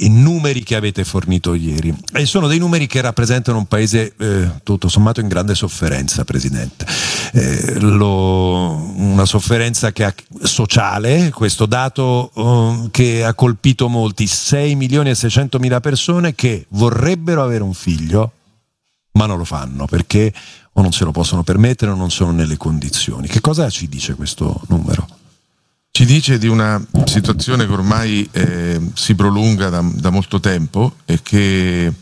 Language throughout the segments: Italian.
numeri che avete fornito ieri, e sono dei numeri che rappresentano un paese tutto sommato in grande sofferenza, Presidente, una sofferenza sociale, questo dato che ha colpito molti, 6.600.000 persone che vorrebbero avere un figlio ma non lo fanno perché o non se lo possono permettere o non sono nelle condizioni. Che cosa ci dice questo numero? Ci dice di una situazione che ormai si prolunga da molto tempo e che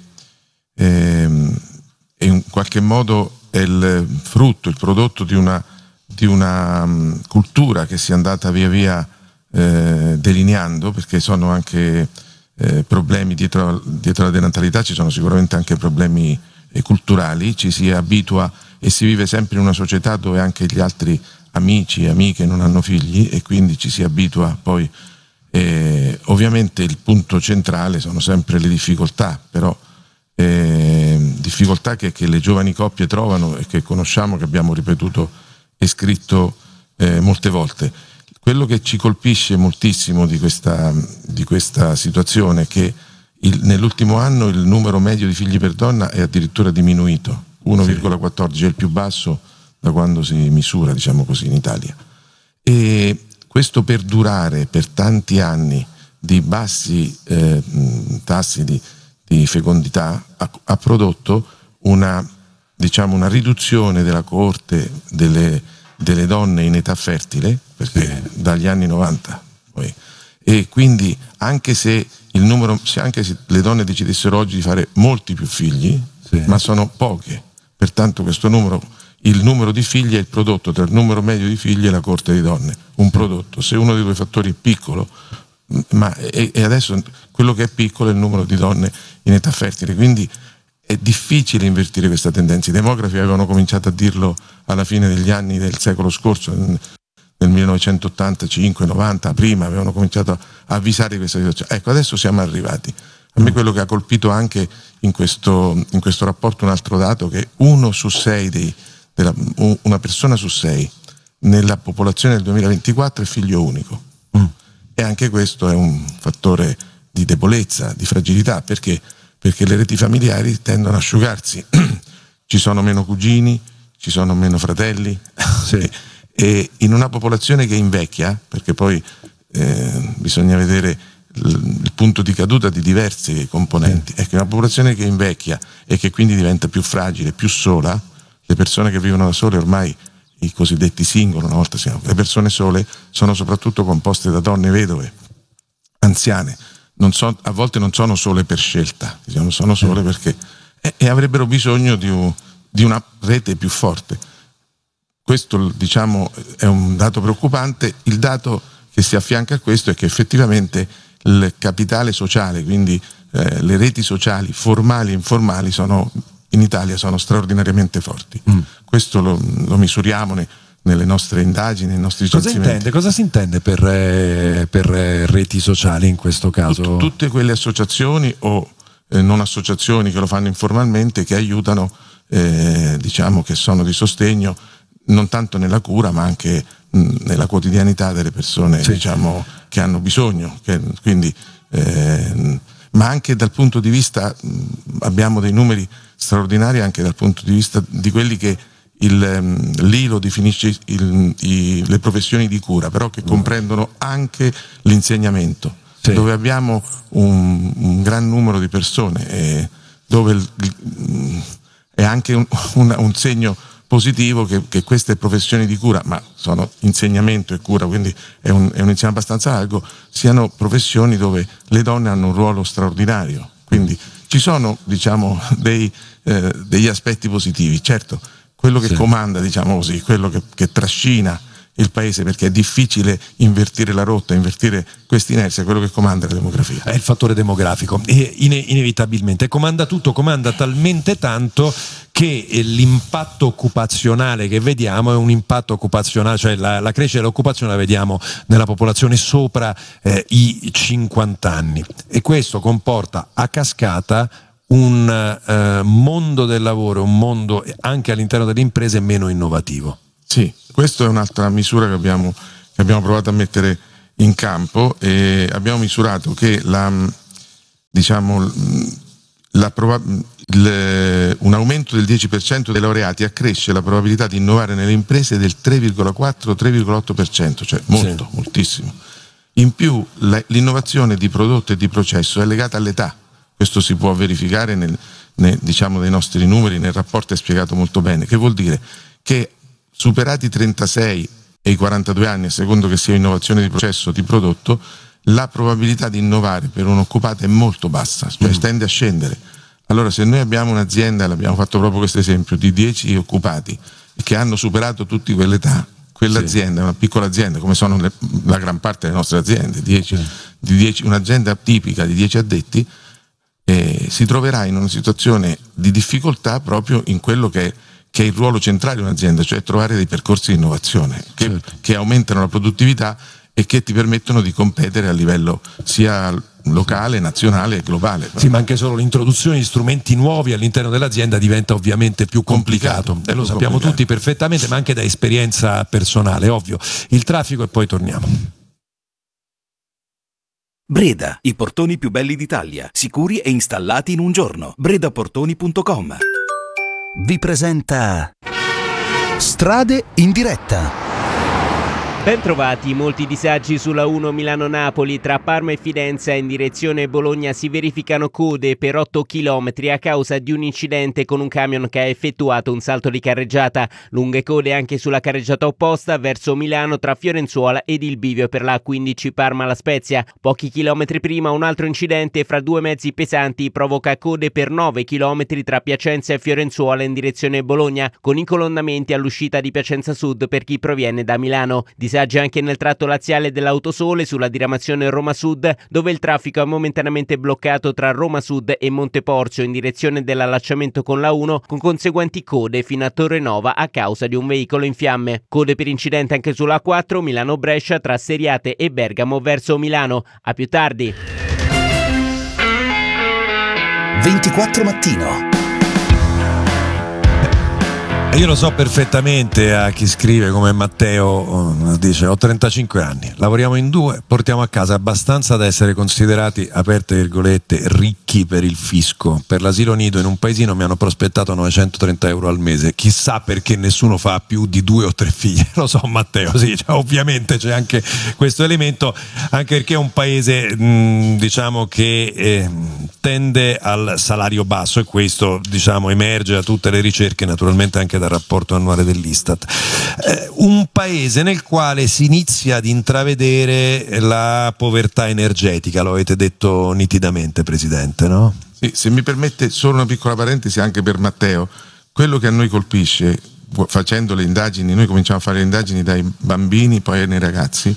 in qualche modo è il frutto, il prodotto di una cultura che si è andata via via delineando, perché sono anche problemi dietro la denatalità, ci sono sicuramente anche problemi culturali, ci si abitua e si vive sempre in una società dove anche gli altri amici e amiche non hanno figli e quindi ci si abitua poi. Ovviamente il punto centrale sono sempre le difficoltà, però difficoltà che le giovani coppie trovano e che conosciamo, che abbiamo ripetuto e scritto molte volte. Quello che ci colpisce moltissimo di questa situazione è che nell'ultimo anno il numero medio di figli per donna è addirittura diminuito, 1,14, è il più basso da quando si misura, diciamo così, in Italia. E questo perdurare per tanti anni di bassi tassi di fecondità ha prodotto una riduzione della coorte delle donne in età fertile, perché dagli anni 90 poi. E quindi anche se le donne decidessero oggi di fare molti più figli, ma sono poche, pertanto il numero di figli è il prodotto tra il numero medio di figli e la coorte di donne, un prodotto. Se uno dei due fattori è piccolo, e adesso quello che è piccolo è il numero di donne in età fertile, quindi è difficile invertire questa tendenza. I demografi avevano cominciato a dirlo alla fine degli anni del secolo scorso, nel 1985-90, prima avevano cominciato a avvisare di questa situazione. Ecco, adesso siamo arrivati. A me quello che ha colpito anche in questo rapporto un altro dato, che una persona su 6 nella popolazione del 2024 è figlio unico. E anche questo è un fattore di debolezza, di fragilità, perché le reti familiari tendono a asciugarsi. Ci sono meno cugini, ci sono meno fratelli. E in una popolazione che invecchia, perché poi bisogna vedere il punto di caduta di diversi componenti, ecco, una popolazione che invecchia e che quindi diventa più fragile, più sola, le persone che vivono da sole ormai, i cosiddetti single, una volta le persone sole, sono soprattutto composte da donne vedove, anziane, a volte non sono sole per scelta, diciamo, sono sole perché e avrebbero bisogno di una rete più forte. Questo, diciamo, è un dato preoccupante. Il dato che si affianca a questo è che effettivamente il capitale sociale, quindi le reti sociali formali e informali in Italia sono straordinariamente forti. Questo lo misuriamo nelle nostre indagini, nei nostri censimenti. Cosa si intende per reti sociali in questo caso? Tutte quelle associazioni o non associazioni che lo fanno informalmente, che aiutano, diciamo, che sono di sostegno non tanto nella cura ma anche nella quotidianità delle persone, diciamo, che hanno bisogno, quindi ma anche dal punto di vista abbiamo dei numeri straordinari anche dal punto di vista di quelli che l'ILO definisce le professioni di cura, però che comprendono anche l'insegnamento, dove abbiamo un gran numero di persone, dove è anche un segno positivo che queste professioni di cura, ma sono insegnamento e cura, quindi è un insieme abbastanza largo, siano professioni dove le donne hanno un ruolo straordinario. Quindi ci sono, diciamo, degli aspetti positivi. Certo, quello che comanda, diciamo così, quello che trascina il paese, perché è difficile invertire la rotta, invertire questa inerzia, quello che comanda la demografia. È il fattore demografico, inevitabilmente. Comanda tutto, comanda talmente tanto che l'impatto occupazionale che vediamo è un impatto occupazionale, cioè la crescita dell'occupazione la vediamo nella popolazione sopra i 50 anni. E questo comporta a cascata un mondo del lavoro, un mondo anche all'interno delle imprese meno innovativo. Sì, questa è un'altra misura che abbiamo provato a mettere in campo, e abbiamo misurato che diciamo, un aumento del 10% dei laureati accresce la probabilità di innovare nelle imprese del 3,4-3,8%, cioè molto, moltissimo. In più l'innovazione di prodotto e di processo è legata all'età, questo si può verificare diciamo dei nostri numeri, nel rapporto è spiegato molto bene, che vuol dire che superati i 36 e i 42 anni, a secondo che sia innovazione di processo o di prodotto, la probabilità di innovare per un occupato è molto bassa, cioè tende a scendere. Allora se noi abbiamo un'azienda, l'abbiamo fatto proprio questo esempio, di 10 occupati che hanno superato tutti quell'età, quell'azienda è una piccola azienda, come sono la gran parte delle nostre aziende, un'azienda tipica di 10 addetti, si troverà in una situazione di difficoltà proprio in quello che è il ruolo centrale di un'azienda, cioè trovare dei percorsi di innovazione che aumentano la produttività e che ti permettono di competere a livello sia locale, nazionale e globale. Sì, ma anche solo l'introduzione di strumenti nuovi all'interno dell'azienda diventa ovviamente più complicato. E lo sappiamo tutti perfettamente, ma anche da esperienza personale, ovvio. Il traffico e poi torniamo. Breda, i portoni più belli d'Italia, sicuri e installati in un giorno. bredaportoni.com vi presenta Strade in diretta. Ben trovati, molti disagi sulla 1 Milano-Napoli tra Parma e Fidenza in direzione Bologna si verificano code per 8 km a causa di un incidente con un camion che ha effettuato un salto di carreggiata. Lunghe code anche sulla carreggiata opposta verso Milano tra Fiorenzuola ed il bivio per la 15 Parma-La Spezia. Pochi chilometri prima un altro incidente fra due mezzi pesanti provoca code per 9 km tra Piacenza e Fiorenzuola in direzione Bologna, con incolonnamenti all'uscita di Piacenza Sud per chi proviene da Milano. Disagi anche nel tratto laziale dell'Autosole sulla diramazione Roma Sud, dove il traffico è momentaneamente bloccato tra Roma Sud e Monteporzio in direzione dell'allacciamento con la 1, con conseguenti code fino a Torre Nova a causa di un veicolo in fiamme. Code per incidente anche sulla 4 Milano-Brescia tra Seriate e Bergamo verso Milano. A più tardi. 24 mattino. Io lo so perfettamente, a chi scrive come Matteo, dice: ho 35 anni, lavoriamo in due, portiamo a casa abbastanza da essere considerati, aperte virgolette, ricchi per il fisco. Per l'asilo nido in un paesino mi hanno prospettato 930 euro al mese, chissà perché nessuno fa più di 2 o 3 figli. Lo so Matteo, sì, cioè, ovviamente c'è anche questo elemento, anche perché è un paese diciamo che tende al salario basso, e questo diciamo emerge da tutte le ricerche, naturalmente anche dal rapporto annuale dell'Istat. Un paese nel quale si inizia ad intravedere la povertà energetica, lo avete detto nitidamente, Presidente, no? Sì, se mi permette solo una piccola parentesi anche per Matteo, quello che a noi colpisce facendo le indagini, noi cominciamo a fare le indagini dai bambini poi nei ragazzi,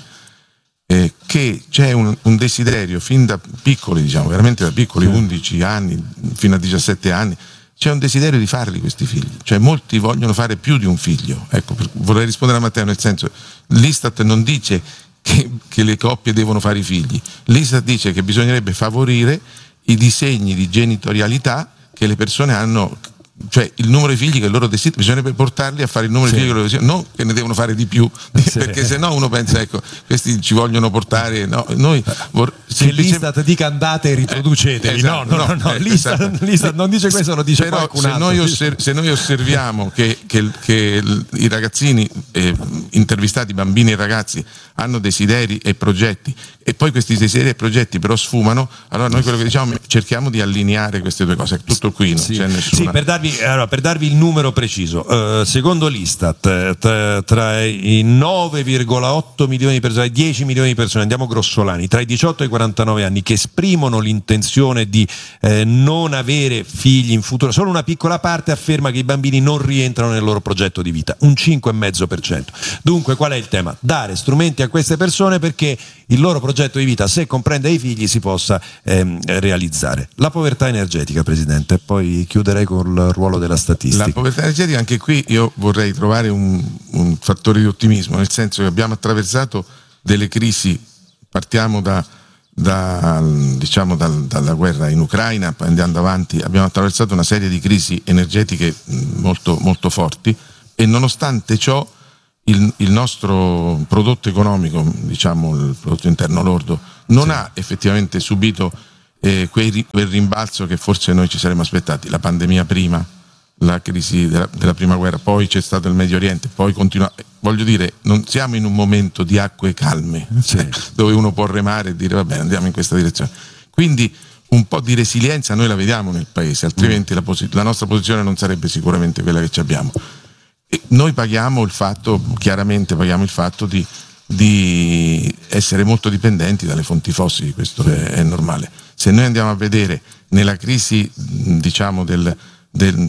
che c'è un desiderio fin da piccoli, diciamo veramente da piccoli, 11 anni fino a 17 anni, c'è un desiderio di farli questi figli, cioè molti vogliono fare più di un figlio. Ecco, vorrei rispondere a Matteo, nel senso, l'Istat non dice che le coppie devono fare i figli, l'Istat dice che bisognerebbe favorire i disegni di genitorialità che le persone hanno, cioè il numero di figli che loro desiderano, bisognerebbe portarli a fare il numero di figli che loro desiderano, non che ne devono fare di più, perché sennò uno pensa, ecco, questi ci vogliono portare, no, noi se l'Istat dica andate e riproducetevi, esatto, no, l'Istat non dice questo, lo dice però qualcun altro. Se noi osserviamo che i ragazzini intervistati, bambini e ragazzi, hanno desideri e progetti, e poi questi desideri e progetti però sfumano, allora noi quello che diciamo, cerchiamo di allineare queste due cose, tutto qui, non c'è nessuna. Sì, per darvi il numero preciso, secondo l'Istat tra i 9,8 milioni di persone, 10 milioni di persone, andiamo grossolani, tra i 18 e i 49 anni, che esprimono l'intenzione di non avere figli in futuro, solo una piccola parte afferma che i bambini non rientrano nel loro progetto di vita, un 5,5%. Dunque qual è il tema? Dare strumenti a queste persone perché il loro progetto di vita, se comprende i figli, si possa realizzare. La povertà energetica, Presidente, poi chiuderei con il ruolo della statistica. La povertà energetica, anche qui io vorrei trovare un fattore di ottimismo, nel senso che abbiamo attraversato delle crisi, partiamo dalla guerra in Ucraina, poi andando avanti, abbiamo attraversato una serie di crisi energetiche molto, molto forti, e nonostante ciò il nostro prodotto economico, diciamo il prodotto interno lordo, non ha effettivamente subito quel rimbalzo che forse noi ci saremmo aspettati, la pandemia prima, la crisi della prima guerra, poi c'è stato il Medio Oriente, poi continua. Voglio dire, non siamo in un momento di acque calme, dove uno può remare e dire va bene, andiamo in questa direzione. Quindi un po' di resilienza noi la vediamo nel paese, altrimenti la nostra posizione non sarebbe sicuramente quella che ci abbiamo. E noi chiaramente paghiamo il fatto di essere molto dipendenti dalle fonti fossili, questo è normale. Se noi andiamo a vedere nella crisi, diciamo, dei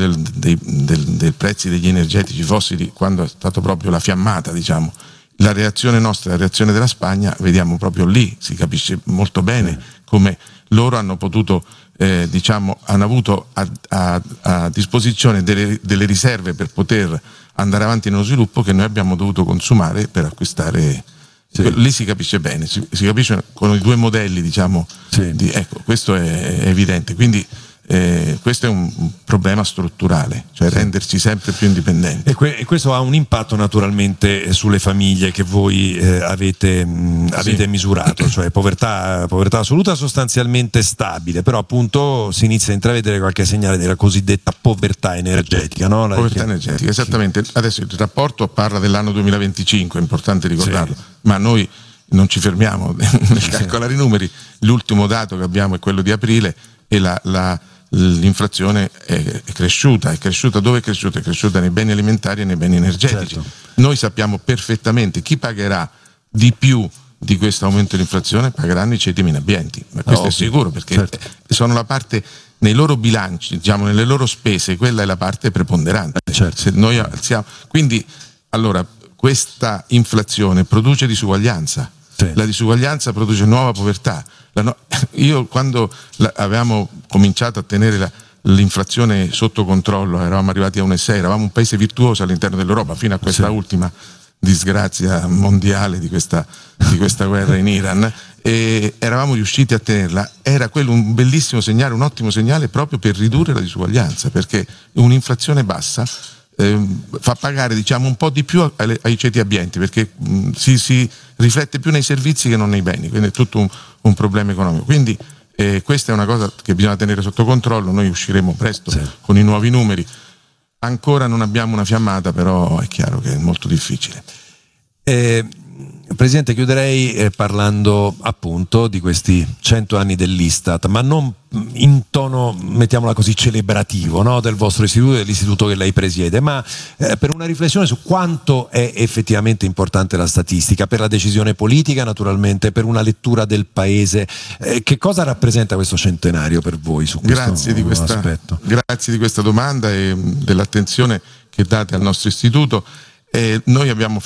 prezzi degli energetici fossili, quando è stato proprio la fiammata, diciamo, la reazione nostra, la reazione della Spagna, vediamo proprio lì, si capisce molto bene come loro hanno potuto, hanno avuto a disposizione delle riserve per poter andare avanti nello sviluppo che noi abbiamo dovuto consumare per acquistare. Lì si capisce bene, si capisce con i due modelli, diciamo, ecco, questo è evidente. Quindi questo è un problema strutturale, cioè rendersi sempre più indipendenti. E questo ha un impatto naturalmente sulle famiglie che voi avete misurato, cioè povertà assoluta sostanzialmente stabile, però appunto si inizia a intravedere qualche segnale della cosiddetta povertà energetica, no? Povertà energetica, esattamente. Adesso il rapporto parla dell'anno 2025, è importante ricordarlo, ma noi non ci fermiamo nel calcolare i numeri. L'ultimo dato che abbiamo è quello di aprile e l'inflazione è cresciuta. Dove è cresciuta? È cresciuta nei beni alimentari e nei beni energetici. Certo. Noi sappiamo perfettamente chi pagherà di più di questo aumento dell'inflazione, pagheranno i ceti meno abbienti, ma questo è sicuro, perché sono la parte nei loro bilanci, diciamo, nelle loro spese, quella è la parte preponderante. Se noi alziamo, quindi allora questa inflazione produce disuguaglianza. La disuguaglianza produce nuova povertà. Io quando avevamo cominciato a tenere l'inflazione sotto controllo, eravamo arrivati a 1,6, eravamo un paese virtuoso all'interno dell'Europa fino a questa ultima disgrazia mondiale di questa guerra in Iran, e eravamo riusciti a tenerla. Era quello un bellissimo segnale, un ottimo segnale proprio per ridurre la disuguaglianza, perché un'inflazione bassa fa pagare, diciamo, un po' di più ai ceti abbienti, perché si riflette più nei servizi che non nei beni, quindi è tutto un problema economico. Quindi questa è una cosa che bisogna tenere sotto controllo. Noi usciremo presto con i nuovi numeri. Ancora non abbiamo una fiammata, però è chiaro che è molto difficile. Presidente, chiuderei parlando appunto di questi 100 anni dell'Istat, ma non in tono, mettiamola così, celebrativo, no? Del vostro istituto, dell'istituto che lei presiede, ma per una riflessione su quanto è effettivamente importante la statistica per la decisione politica, naturalmente, per una lettura del paese. Che cosa rappresenta questo centenario per voi su questo aspetto? Grazie di questa domanda e dell'attenzione che date al nostro istituto. Noi abbiamo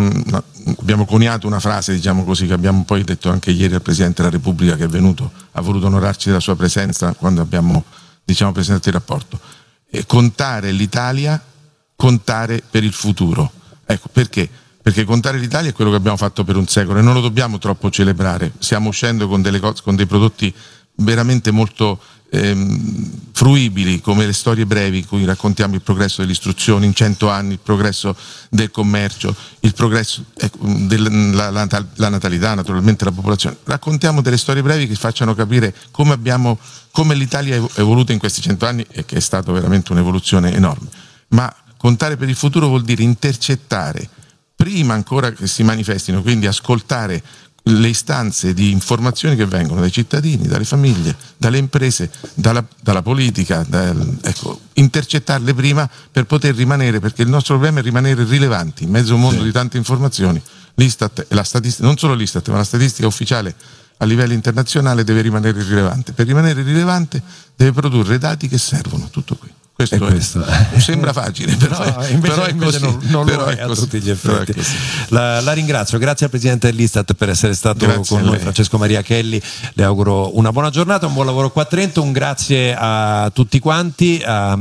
coniato una frase, diciamo così, che abbiamo poi detto anche ieri al Presidente della Repubblica, che è venuto, ha voluto onorarci della sua presenza quando abbiamo, diciamo, presentato il rapporto. Contare l'Italia, contare per il futuro. Ecco, perché? Perché contare l'Italia è quello che abbiamo fatto per un secolo e non lo dobbiamo troppo celebrare. Stiamo uscendo con dei prodotti veramente molto fruibili, come le storie brevi in cui raccontiamo il progresso dell'istruzione in 100 anni, il progresso del commercio, il progresso della natalità, naturalmente la popolazione. Raccontiamo delle storie brevi che facciano capire come l'Italia è evoluta in questi 100 anni, e che è stata veramente un'evoluzione enorme. Ma contare per il futuro vuol dire intercettare prima ancora che si manifestino, quindi ascoltare le istanze di informazioni che vengono dai cittadini, dalle famiglie, dalle imprese, dalla politica, intercettarle prima per poter rimanere, perché il nostro problema è rimanere rilevanti in mezzo a un mondo di tante informazioni. L'Istat e la statistica, non solo l'Istat, ma la statistica ufficiale a livello internazionale deve rimanere rilevante. Per rimanere rilevante deve produrre dati che servono, tutto qui. Questo sembra facile, però è così. Non lo è a tutti gli effetti. La ringrazio, grazie al Presidente dell'Istat per essere stato con noi, Francesco Maria Chelli. Le auguro una buona giornata, un buon lavoro qua a Trento, un grazie a tutti quanti, a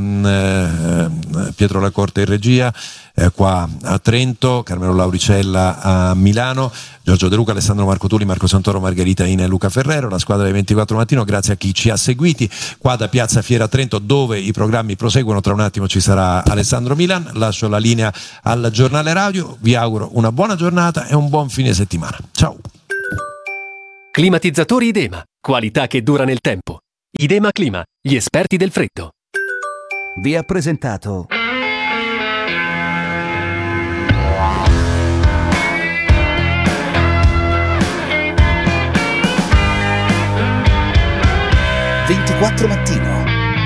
Pietro Lacorte in regia qua a Trento, Carmelo Lauricella a Milano, Giorgio De Luca, Alessandro Marco Tulli, Marco Santoro, Margherita Ina e Luca Ferrero, la squadra dei 24 Mattino. Grazie a chi ci ha seguiti qua da Piazza Fiera Trento, dove i programmi proseguono. Tra un attimo ci sarà Alessandro Milan. Lascio la linea al giornale radio, vi auguro una buona giornata e un buon fine settimana. Ciao. Climatizzatori Idema. Qualità che dura nel tempo. Idema Clima, gli esperti del freddo. Vi ha presentato «24 Mattino».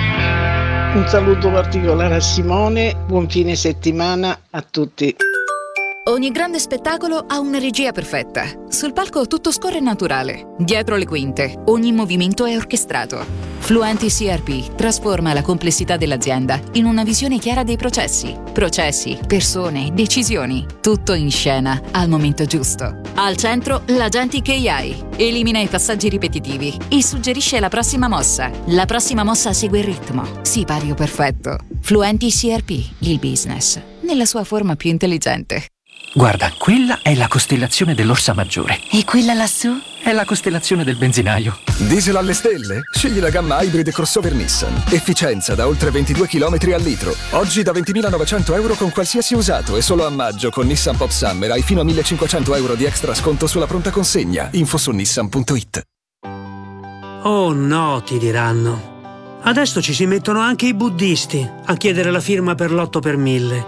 Un saluto particolare a Simone, buon fine settimana a tutti. Ogni grande spettacolo ha una regia perfetta. Sul palco tutto scorre naturale. Dietro le quinte, ogni movimento è orchestrato. Fluenti CRP trasforma la complessità dell'azienda in una visione chiara dei processi. Processi, persone, decisioni. Tutto in scena al momento giusto. Al centro, l'Agentic AI. Elimina i passaggi ripetitivi e suggerisce la prossima mossa. La prossima mossa segue il ritmo. Sipario perfetto. Fluenti CRP, il business, nella sua forma più intelligente. Guarda, quella è la costellazione dell'Orsa Maggiore. E quella lassù? È la costellazione del benzinaio. Diesel alle stelle? Scegli la gamma hybrid crossover Nissan. Efficienza da oltre 22 km al litro. Oggi da 20.900 euro con qualsiasi usato e solo a maggio con Nissan Pop Summer hai fino a 1.500 euro di extra sconto sulla pronta consegna. Info su nissan.it. Oh no, ti diranno. Adesso ci si mettono anche i buddisti a chiedere la firma per l'8 per 1000.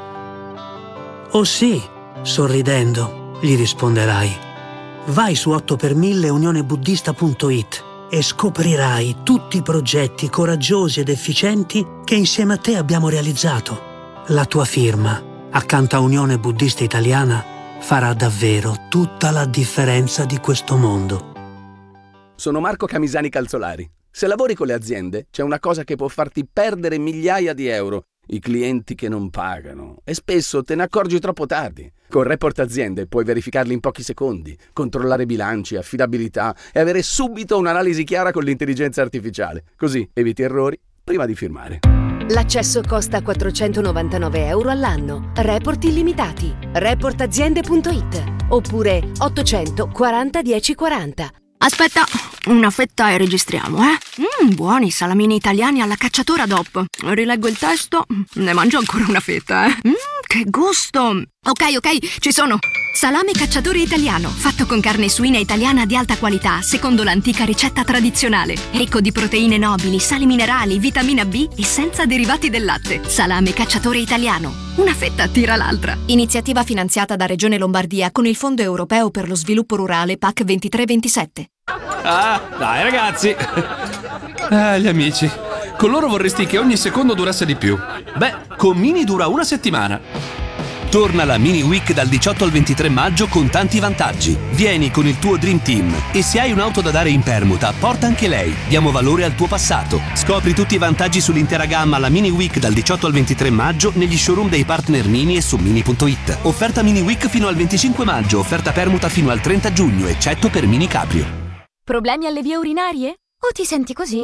Oh sì, sorridendo, gli risponderai. Vai su 8per1000 unionebuddista.it e scoprirai tutti i progetti coraggiosi ed efficienti che insieme a te abbiamo realizzato. La tua firma, accanto a Unione Buddista Italiana, farà davvero tutta la differenza di questo mondo. Sono Marco Camisani Calzolari. Se lavori con le aziende, c'è una cosa che può farti perdere migliaia di euro: i clienti che non pagano, e spesso te ne accorgi troppo tardi. Con Report Aziende puoi verificarli in pochi secondi, controllare bilanci, affidabilità e avere subito un'analisi chiara con l'intelligenza artificiale. Così eviti errori prima di firmare. L'accesso costa 499 euro all'anno. Report illimitati. Reportaziende.it oppure 840 1040. Aspetta, una fetta e registriamo, buoni salamini italiani alla cacciatora DOP. Rileggo il testo, ne mangio ancora una fetta, che gusto! Ok, ci sono. Salame cacciatore italiano, fatto con carne suina italiana di alta qualità, secondo l'antica ricetta tradizionale. Ricco di proteine nobili, sali minerali, vitamina B e senza derivati del latte. Salame cacciatore italiano. Una fetta tira l'altra. Iniziativa finanziata da Regione Lombardia con il Fondo Europeo per lo Sviluppo Rurale PAC 23-27. Ah, dai ragazzi! Gli amici. Con loro vorresti che ogni secondo durasse di più. Beh, con Mini dura una settimana. Torna la Mini Week dal 18 al 23 maggio con tanti vantaggi. Vieni con il tuo Dream Team e se hai un'auto da dare in permuta, porta anche lei. Diamo valore al tuo passato. Scopri tutti i vantaggi sull'intera gamma alla Mini Week dal 18 al 23 maggio negli showroom dei partner Mini e su Mini.it. Offerta Mini Week fino al 25 maggio, offerta permuta fino al 30 giugno, eccetto per Mini Cabrio. Problemi alle vie urinarie? O ti senti così?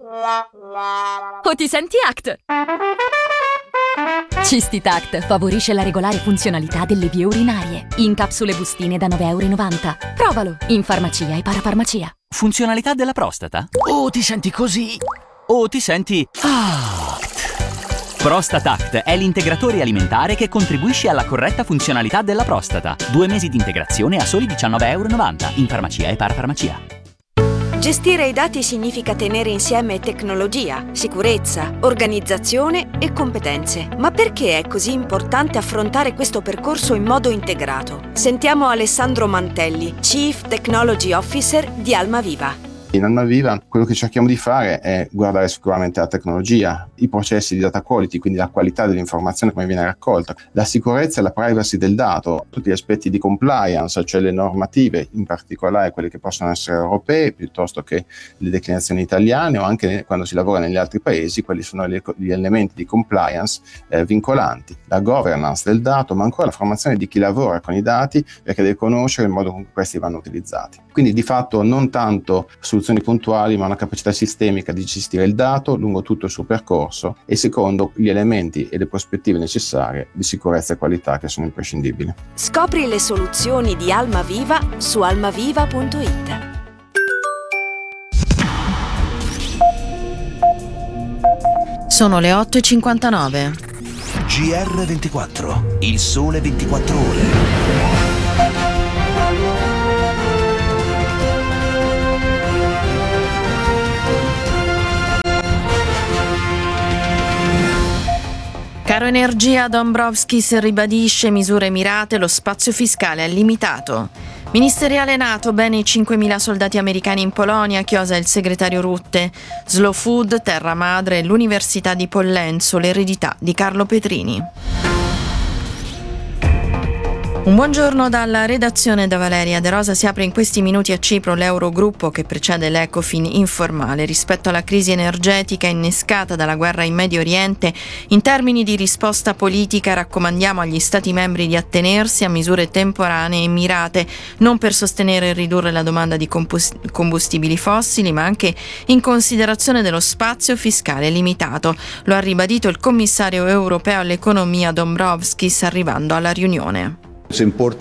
O ti senti ACT? Cistitact favorisce la regolare funzionalità delle vie urinarie. In capsule bustine da 9,90 euro. Provalo in farmacia e parafarmacia. Funzionalità della prostata? O ti senti così? O ti senti ACT? ProstataCT è l'integratore alimentare che contribuisce alla corretta funzionalità della prostata. 2 mesi di integrazione a soli 19,90 euro in farmacia e parafarmacia. Gestire i dati significa tenere insieme tecnologia, sicurezza, organizzazione e competenze. Ma perché è così importante affrontare questo percorso in modo integrato? Sentiamo Alessandro Mantelli, Chief Technology Officer di Almaviva. In Almaviva quello che cerchiamo di fare è guardare sicuramente la tecnologia, i processi di data quality, quindi la qualità dell'informazione come viene raccolta, la sicurezza e la privacy del dato, tutti gli aspetti di compliance, cioè le normative, in particolare quelle che possono essere europee piuttosto che le declinazioni italiane, o anche quando si lavora negli altri paesi, quali sono gli elementi di compliance vincolanti, la governance del dato, ma ancora la formazione di chi lavora con i dati, perché deve conoscere il modo con cui questi vanno utilizzati. Quindi di fatto non tanto soluzioni puntuali, ma una capacità sistemica di gestire il dato lungo tutto il suo percorso e secondo gli elementi e le prospettive necessarie di sicurezza e qualità che sono imprescindibili. Scopri le soluzioni di Almaviva su almaviva.it. Sono le 8:59. GR24, il sole 24 ore. Caro energia, Dombrovskis ribadisce misure mirate, lo spazio fiscale è limitato. Ministeriale NATO, bene i 5.000 soldati americani in Polonia, chiosa il segretario Rutte. Slow food, terra madre, l'Università di Pollenzo, l'eredità di Carlo Petrini. Un buongiorno dalla redazione da Valeria De Rosa. Si apre in questi minuti a Cipro l'Eurogruppo che precede l'Ecofin informale. Rispetto alla crisi energetica innescata dalla guerra in Medio Oriente, in termini di risposta politica raccomandiamo agli Stati membri di attenersi a misure temporanee e mirate, non per sostenere e ridurre la domanda di combustibili fossili, ma anche in considerazione dello spazio fiscale limitato. Lo ha ribadito il commissario europeo all'economia Dombrovskis arrivando alla riunione. È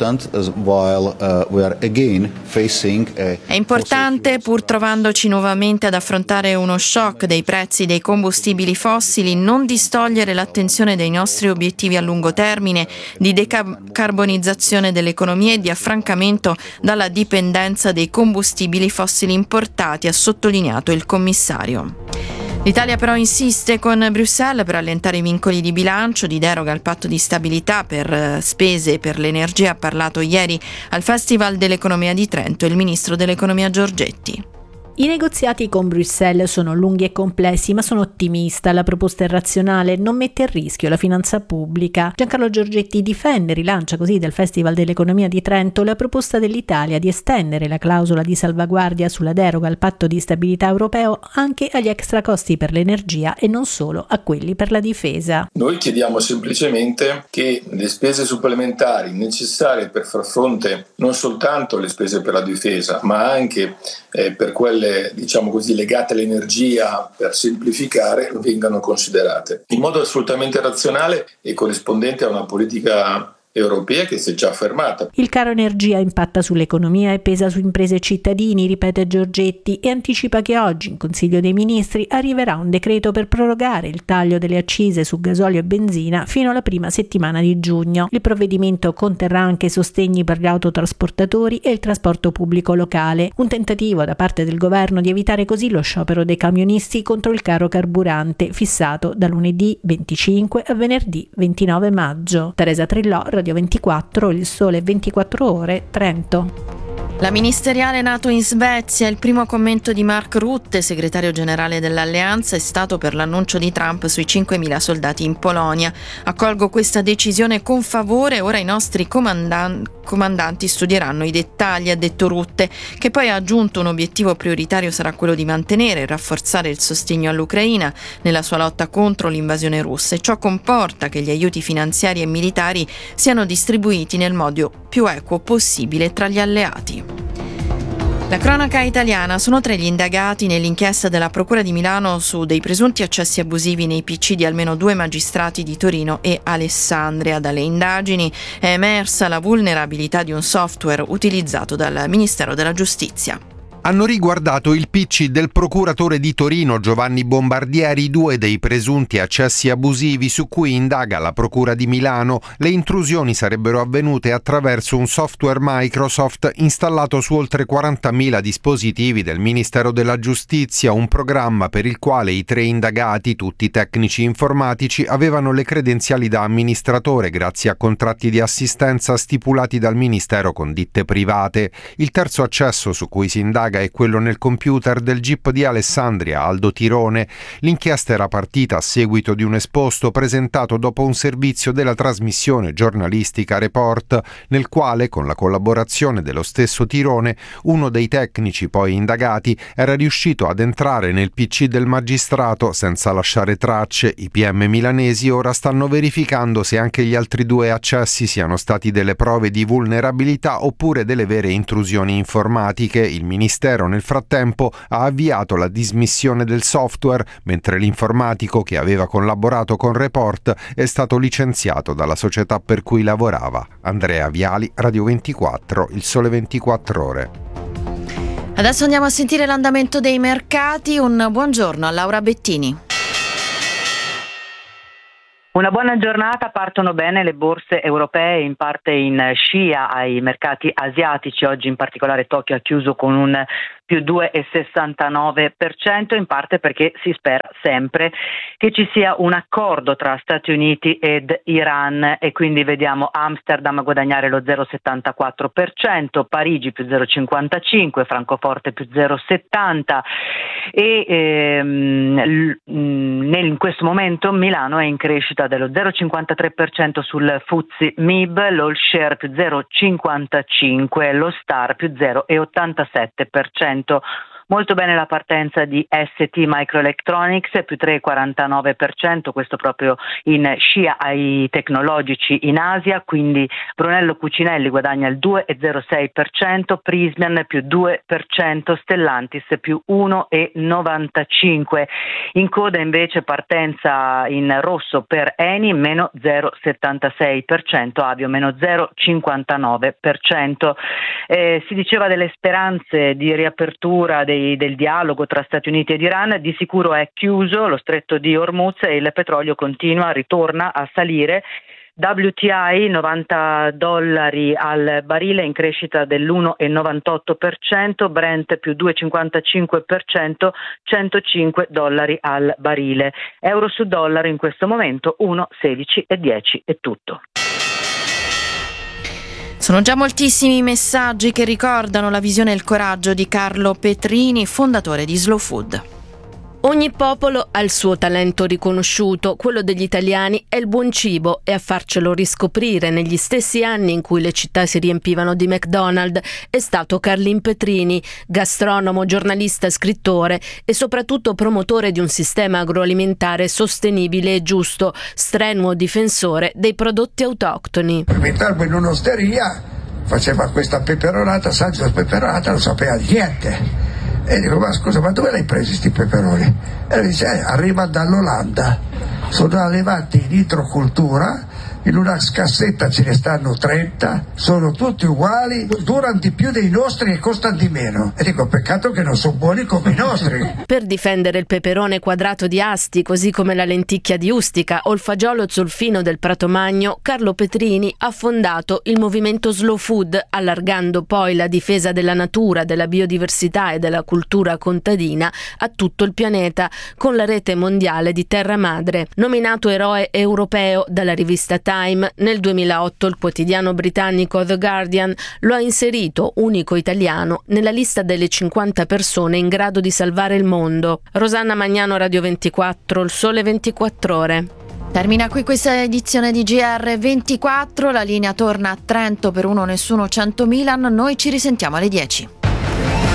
importante, pur trovandoci nuovamente ad affrontare uno shock dei prezzi dei combustibili fossili, non distogliere l'attenzione dai nostri obiettivi a lungo termine di decarbonizzazione dell'economia e di affrancamento dalla dipendenza dei combustibili fossili importati, ha sottolineato il commissario. L'Italia però insiste con Bruxelles per allentare i vincoli di bilancio, di deroga al patto di stabilità per spese per l'energia. Ha parlato ieri al Festival dell'Economia di Trento il ministro dell'Economia Giorgetti. I negoziati con Bruxelles sono lunghi e complessi, ma sono ottimista. La proposta è razionale, non mette a rischio la finanza pubblica. Giancarlo Giorgetti difende e rilancia così del Festival dell'Economia di Trento la proposta dell'Italia di estendere la clausola di salvaguardia sulla deroga al patto di stabilità europeo anche agli extra costi per l'energia e non solo a quelli per la difesa. Noi chiediamo semplicemente che le spese supplementari necessarie per far fronte non soltanto alle spese per la difesa, ma anche per quelle legate all'energia, per semplificare, vengano considerate in modo assolutamente razionale e corrispondente a una politica europea che si è già affermata. Il caro energia impatta sull'economia e pesa su imprese e cittadini, ripete Giorgetti, e anticipa che oggi in Consiglio dei Ministri arriverà un decreto per prorogare il taglio delle accise su gasolio e benzina fino alla prima settimana di giugno. Il provvedimento conterrà anche sostegni per gli autotrasportatori e il trasporto pubblico locale, un tentativo da parte del governo di evitare così lo sciopero dei camionisti contro il caro carburante fissato da lunedì 25 a venerdì 29 maggio. Teresa Trillò, Radio 24, Il Sole 24 Ore, Trento. La ministeriale NATO in Svezia, il primo commento di Mark Rutte, segretario generale dell'Alleanza, è stato per l'annuncio di Trump sui 5.000 soldati in Polonia. Accolgo questa decisione con favore, ora i nostri comandanti studieranno i dettagli, ha detto Rutte, che poi ha aggiunto un obiettivo prioritario sarà quello di mantenere e rafforzare il sostegno all'Ucraina nella sua lotta contro l'invasione russa, e ciò comporta che gli aiuti finanziari e militari siano distribuiti nel modo più equo possibile tra gli alleati. La cronaca italiana: sono 3 gli indagati nell'inchiesta della Procura di Milano su dei presunti accessi abusivi nei PC di almeno 2 magistrati di Torino e Alessandria. Dalle indagini è emersa la vulnerabilità di un software utilizzato dal Ministero della Giustizia. Hanno riguardato il PC del procuratore di Torino Giovanni Bombardieri 2 dei presunti accessi abusivi su cui indaga la Procura di Milano. Le intrusioni sarebbero avvenute attraverso un software Microsoft installato su oltre 40.000 dispositivi del Ministero della Giustizia, un programma per il quale i 3 indagati, tutti tecnici informatici, avevano le credenziali da amministratore grazie a contratti di assistenza stipulati dal Ministero con ditte private. Il terzo accesso su cui si indaga è quello nel computer del GIP di Alessandria, Aldo Tirone. L'inchiesta era partita a seguito di un esposto presentato dopo un servizio della trasmissione giornalistica Report, nel quale, con la collaborazione dello stesso Tirone, uno dei tecnici poi indagati era riuscito ad entrare nel PC del magistrato senza lasciare tracce. I PM milanesi ora stanno verificando se anche gli altri 2 accessi siano stati delle prove di vulnerabilità oppure delle vere intrusioni informatiche. Il Ministero nel frattempo ha avviato la dismissione del software, mentre l'informatico che aveva collaborato con Report è stato licenziato dalla società per cui lavorava. Andrea Viali, Radio 24, Il Sole 24 Ore. Adesso andiamo a sentire l'andamento dei mercati. Un buongiorno a Laura Bettini. Una buona giornata, partono bene le borse europee, in parte in scia ai mercati asiatici. Oggi in particolare Tokyo ha chiuso con un più 2,69%, in parte perché si spera sempre che ci sia un accordo tra Stati Uniti ed Iran e quindi vediamo Amsterdam a guadagnare lo 0,74%, Parigi più 0,55%, Francoforte più 0,70% e in questo momento Milano è in crescita dello 0,53% sul FTSE MIB, l'All Share più 0,55%, lo Star più 0,87%. Molto bene la partenza di ST Microelectronics, più 3,49%, questo proprio in scia ai tecnologici in Asia, quindi Brunello Cucinelli guadagna il 2,06%, Prysmian più 2%, Stellantis più 1,95%. In coda invece partenza in rosso per Eni, meno 0,76%, Avio meno 0,59%. Si diceva delle speranze di riapertura del dialogo tra Stati Uniti ed Iran, di sicuro è chiuso lo stretto di Hormuz e il petrolio ritorna a salire. WTI $90 al barile in crescita dell'1,98%, Brent più 2,55%, $105 al barile. Euro su dollaro in questo momento 1,1610 è tutto. Sono già moltissimi i messaggi che ricordano la visione e il coraggio di Carlo Petrini, fondatore di Slow Food. Ogni popolo ha il suo talento riconosciuto, quello degli italiani è il buon cibo e a farcelo riscoprire negli stessi anni in cui le città si riempivano di McDonald's è stato Carlin Petrini, gastronomo, giornalista, scrittore e soprattutto promotore di un sistema agroalimentare sostenibile e giusto, strenuo difensore dei prodotti autoctoni. Mettermi in un'osteria, faceva questa peperonata, salsa peperonata, non sapeva niente. E dico, ma scusa, ma dove l'hai presi sti peperoni? E lui dice, arriva dall'Olanda, sono allevati in idrocultura, in una cassetta ce ne stanno 30, sono tutti uguali, durano di più dei nostri e costano di meno. E dico, peccato che non sono buoni come i nostri. Per difendere il peperone quadrato di Asti, così come la lenticchia di Ustica o il fagiolo zolfino del Prato Magno, Carlo Petrini ha fondato il movimento Slow Food, allargando poi la difesa della natura, della biodiversità e della cultura contadina a tutto il pianeta, con la rete mondiale di Terra Madre. Nominato eroe europeo dalla rivista Time, nel 2008 il quotidiano britannico The Guardian lo ha inserito, unico italiano, nella lista delle 50 persone in grado di salvare il mondo. Rosanna Magnano, Radio 24, Il Sole 24 Ore. Termina qui questa edizione di GR24, la linea torna a Trento per 1 Nessuno 100 Milan, noi ci risentiamo alle 10.